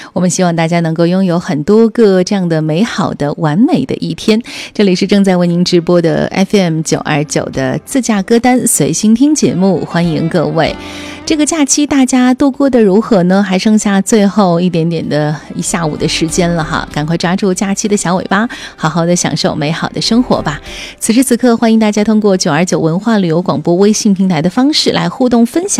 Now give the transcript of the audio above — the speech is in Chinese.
我们希望大家能够拥有很多个这样的美好的完美的一天。这里是正在为您直播的 FM929 的自驾歌单随心听节目，欢迎各位。这个假期大家度过的如何呢？还剩下最后一点点的一下午的时间了哈，赶快抓住假期的小尾巴，好好的享受美好的生活吧。此时此刻，欢迎大家通过929文化旅游广播微信平台的方式来互动分享